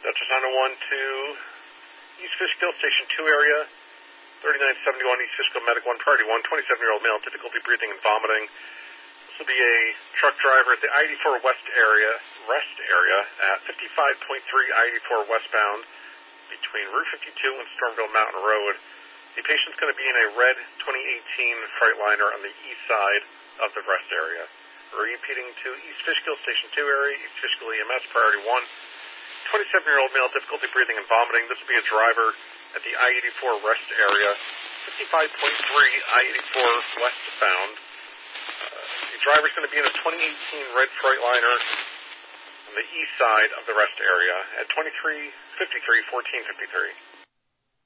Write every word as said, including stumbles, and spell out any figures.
Delta nine oh one to East Fishkill, Station two area, thirty-nine seventy-one East Fishkill, Medic one, Priority one, twenty-seven-year-old male, difficulty breathing and vomiting. This will be a truck driver at the I eighty-four West area, rest area, at fifty-five point three I eighty-four westbound between Route fifty-two and Stormville Mountain Road. The patient's going to be in a red twenty eighteen Freightliner on the east side of the rest area. Repeating to East Fishkill, Station two area, East Fishkill E M S, Priority one, twenty-seven-year-old male, difficulty breathing and vomiting. This will be a driver at the I eighty-four rest area, fifty-five point three I eighty-four westbound. Uh, the driver's going to be in a twenty eighteen red Freightliner on the east side of the rest area at twenty-three fifty-three fourteen fifty-three.